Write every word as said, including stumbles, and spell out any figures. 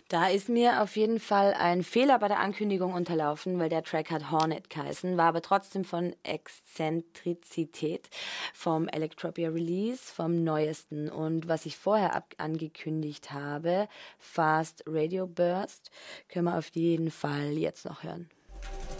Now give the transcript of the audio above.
Da ist mir auf jeden Fall ein Fehler bei der Ankündigung unterlaufen, weil der Track hat Hornet geheißen, war aber trotzdem von Exzentrizität, vom Electropia Release, vom neuesten. Und was ich vorher ab angekündigt habe, Fast Radio Burst, können wir auf jeden Fall jetzt noch hören.